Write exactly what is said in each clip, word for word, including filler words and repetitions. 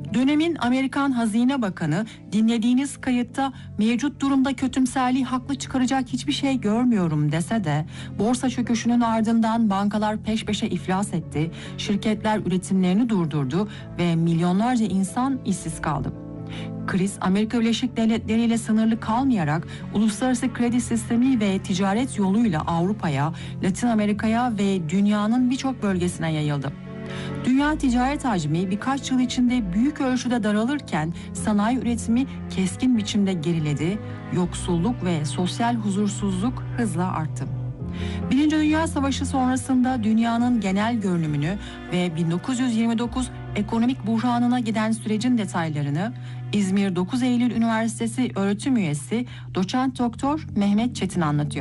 Dönemin Amerikan Hazine Bakanı dinlediğiniz kayıtta mevcut durumda kötümserliği haklı çıkaracak hiçbir şey görmüyorum dese de borsa çöküşünün ardından bankalar peş peşe iflas etti, şirketler üretimlerini durdurdu ve milyonlarca insan işsiz kaldı. Kriz Amerika Birleşik Devletleri ile sınırlı kalmayarak uluslararası kredi sistemi ve ticaret yoluyla Avrupa'ya, Latin Amerika'ya ve dünyanın birçok bölgesine yayıldı. Dünya ticaret hacmi birkaç yıl içinde büyük ölçüde daralırken sanayi üretimi keskin biçimde geriledi, yoksulluk ve sosyal huzursuzluk hızla arttı. Birinci Dünya Savaşı sonrasında dünyanın genel görünümünü ve bin dokuz yüz yirmi dokuz ekonomik buhranına giden sürecin detaylarını İzmir dokuz Eylül Üniversitesi öğretim üyesi Doçent Doktor Mehmet Çetin anlatıyor.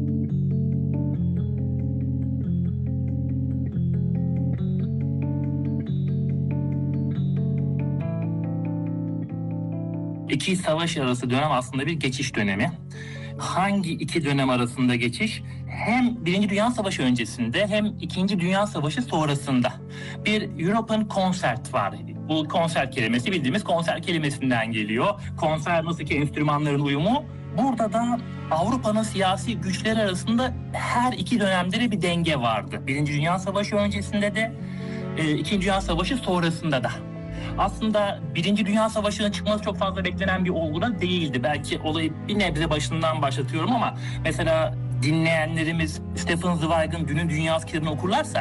İki savaş arası dönem aslında bir geçiş dönemi. Hangi iki dönem arasında geçiş? Hem Birinci Dünya Savaşı öncesinde hem İkinci Dünya Savaşı sonrasında bir European Concert var. Bu konser kelimesi bildiğimiz konser kelimesinden geliyor. Konser nasıl ki enstrümanların uyumu. Burada da Avrupa'nın siyasi güçleri arasında her iki dönemde de bir denge vardı. Birinci Dünya Savaşı öncesinde de, İkinci Dünya Savaşı sonrasında da. Aslında Birinci Dünya Savaşı'nın çıkması çok fazla beklenen bir olgu da değildi. Belki olayı bir nebze başından başlatıyorum ama mesela dinleyenlerimiz Stefan Zweig'ın Dünün Dünyası kitabını okurlarsa